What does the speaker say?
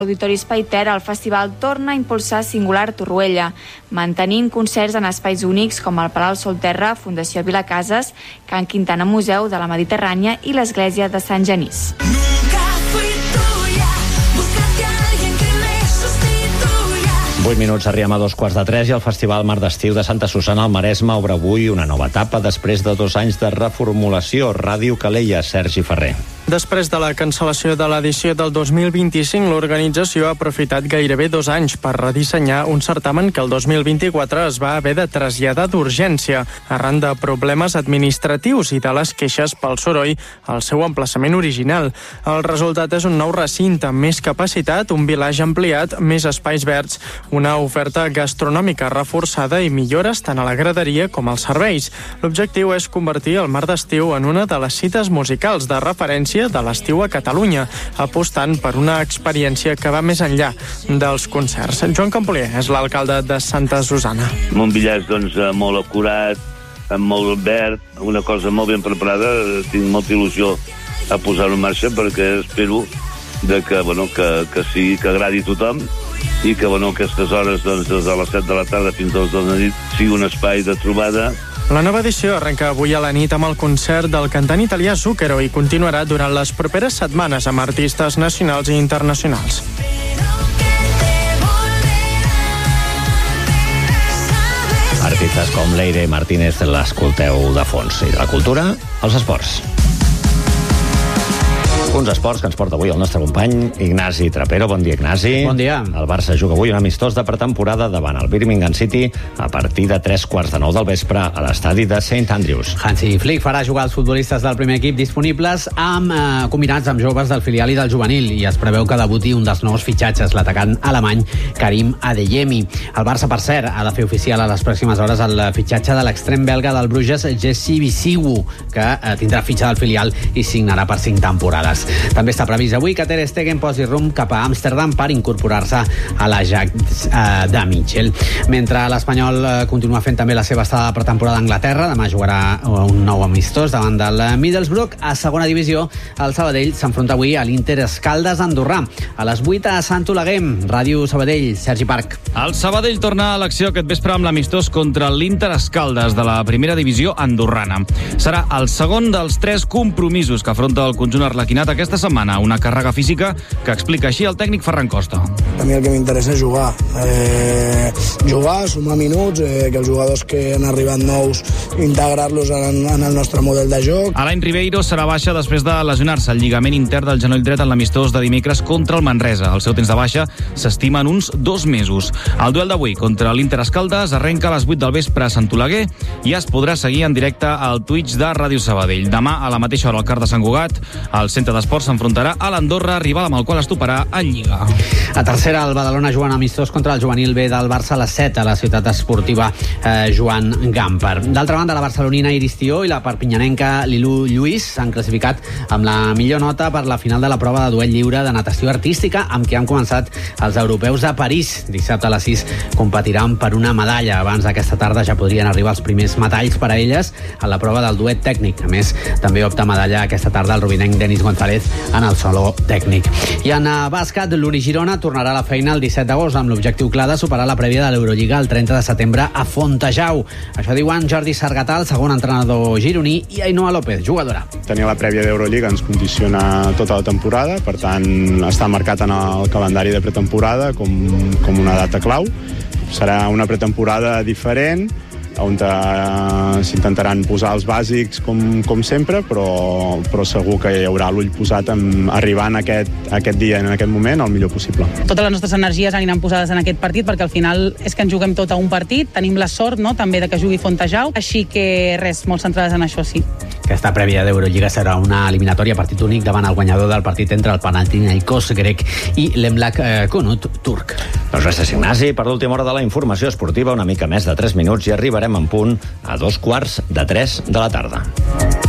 L'Auditori Espai Ter, el festival torna a impulsar Singular Torroella, mantenint concerts en espais únics com el Palau Solterra, Fundació Vilacases, Can Quintana Museu de la Mediterrània i l'Església de Sant Genís. 8 minuts, arribem a 2:15 i el Festival Mar d'Estiu de Santa Susanna al Maresme obre avui una nova etapa després de 2 anys de reformulació. Ràdio Calella, Sergi Ferrer. Després de la cancel·lació de l'edició del 2025, l'organització ha aprofitat gairebé 2 anys per redissenyar un certamen que el 2024 es va haver de traslladar d'urgència arran de problemes administratius i de les queixes pel soroll al seu emplaçament original. El resultat és un nou recinte amb més capacitat, un vilatge ampliat, més espais verds, una oferta gastronòmica reforçada i millores tant a la graderia com als serveis. L'objectiu és convertir el Mar d'Estiu en una de les cites musicals de referència de l'estiu a Catalunya, apostant per una experiència que va més enllà dels concerts. Joan Campolier és l'alcalde de Santa Susanna. Un billaç, doncs, molt acurat, amb molt verd, una cosa molt ben preparada. Tinc molta il·lusió a posar-ho en marxa perquè espero que sigui, que agradi a tothom i que aquestes hores, doncs, des de les 7 de la tarda fins a les 2 de la nit, sigui un espai de trobada. La nova edició arrenca avui a la nit amb el concert del cantant italià Zucchero i continuarà durant les properes setmanes amb artistes nacionals i internacionals. Artistes com Leire Martínez l'escolteu de fons. I de la cultura, els esports. Uns esports que ens porta avui el nostre company Ignasi Trapero. Bon dia, Ignasi. Bon dia. El Barça juga avui un amistós de pretemporada davant el Birmingham City a partir de 3:15 del vespre a l'estadi de St. Andrews. Hansi Flick farà jugar els futbolistes del primer equip disponibles combinats amb joves del filial i del juvenil, i es preveu que debuti un dels nous fitxatges, l'atacant alemany Karim Adeyemi. El Barça, per cert, ha de fer oficial a les pròximes hores el fitxatge de l'extrem belga del Bruges, Jesse Bisigu, que tindrà fitxa del filial i signarà per 5 temporades. També està previst avui que Ter Stegen posi rumb cap a Amsterdam per incorporar-se a l'Ajax de Mitchell. Mentre l'Espanyol continua fent també la seva estada de pretemporada a Anglaterra, demà jugarà un nou amistós davant del Middlesbrough. A segona divisió, el Sabadell s'enfronta avui a l'Inter Escaldes andorrà. A les 8 a Sant Oleguer, Ràdio Sabadell, Sergi Parc. El Sabadell torna a l'acció aquest vespre amb l'amistós contra l'Inter Escaldes de la primera divisió andorrana. Serà el segon dels 3 compromisos que afronta el conjunt arlequinat aquesta setmana, una càrrega física que explica així el tècnic Ferran Costa. A mi el que m'interessa és jugar, sumar minuts, que els jugadors que han arribat nous integrar-los en el nostre model de joc. Alain Ribeiro serà baixa després de lesionar-se el lligament intern del genoll dret en l'amistós de dimecres contra el Manresa. El seu temps de baixa s'estima en uns 2 mesos. El duel d'avui contra l'Inter Escaldes arrenca a les 8 del vespre a Sant Oleguer i es podrà seguir en directe al Twitch de Ràdio Sabadell. Demà, a la mateixa hora, al Car de Sant Cugat, el centre d'esports s'enfrontarà a l'Andorra, rival amb el qual es toparà en Lliga. A tercera, el Badalona juga en amistós contra el juvenil B del Barça a les 7 a la ciutat esportiva Joan Gamper. D'altra banda, la barcelonina Iris Tió i la perpinyanenca Lilú Lluís s'han classificat amb la millor nota per la final de la prova de duel lliure de natació artística amb què han començat els europeus a París. Dissabte a les 6 competiran per una medalla. Abans d'aquesta tarda ja podrien arribar els primers metalls per a elles a la prova del duet tècnic. A més, també opta medalla aquesta tarda el rubinenc Denis González en el solo tècnic. I en bàsquet, l'Uri Girona tornarà a la feina el 17 d'agost amb l'objectiu clar de superar la prèvia de l'Eurolliga el 30 de setembre a Fontejau. Això diuen Jordi Sargatà, el segon entrenador gironí, i Ainhoa López, jugadora. Tenir la prèvia d'Eurolliga ens condiciona tota la temporada, per tant està marcat en el calendari de pretemporada com una data clau. Serà una pretemporada diferent, on s'intentaran posar els bàsics com sempre, però segur que hi haurà l'ull posat en arribar en aquest dia, en aquest moment, el millor possible. Totes les nostres energies aniran posades en aquest partit perquè al final és que ens juguem tot a un partit, tenim la sort, no?, també de que jugui Fontejau, així que res, molt centrades en això, sí. Aquesta prèvia d'Eurolliga serà una eliminatòria partit únic davant el guanyador del partit entre el Panathinaikos grec i l'Emlak Konut turc. Doncs gràcies, Ignasi. Per l'última hora de la informació esportiva, una mica més de 3 minuts i arribarem en punt a 2:15 de la tarda.